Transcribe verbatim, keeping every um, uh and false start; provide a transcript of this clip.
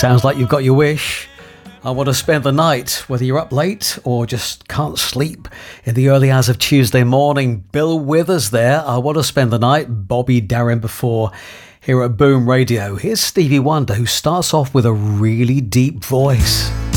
Sounds like you've got your wish. I want to spend the night, whether you're up late or just can't sleep in the early hours of Tuesday morning. Bill Withers there. I want to spend the night. Bobby Darin before here at Boom Radio. Here's Stevie Wonder, who starts off with a really deep voice.